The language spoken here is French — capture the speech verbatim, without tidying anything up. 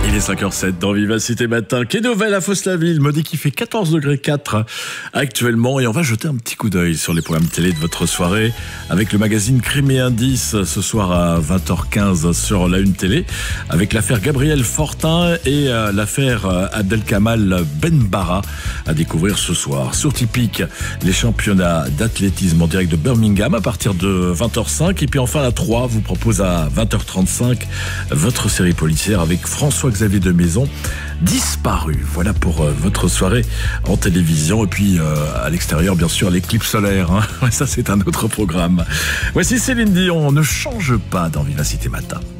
Il est cinq heures zéro sept dans Vivacité Matin. Quai Novel à Fos-la-Ville, me dit qu'il fait quatorze degrés quatre actuellement. Et on va jeter un petit coup d'œil sur les programmes télé de votre soirée avec le magazine Crime et Indices ce soir à vingt heures quinze sur la Une Télé avec l'affaire Gabriel Fortin et euh, l'affaire euh, Abdelkamal Benbarra à découvrir ce soir. Sur Typique, les championnats d'athlétisme en direct de Birmingham à partir de vingt heures cinq. Et puis enfin la trois vous propose à vingt heures trente-cinq votre série policière avec François-Xavier de Maison, Disparu. Voilà pour euh, votre soirée en télévision. Et puis euh, à l'extérieur, bien sûr, l'éclipse solaire. Hein. Ça, c'est un autre programme. Voici Céline Dion. Ne change pas dans Vivacité Matin.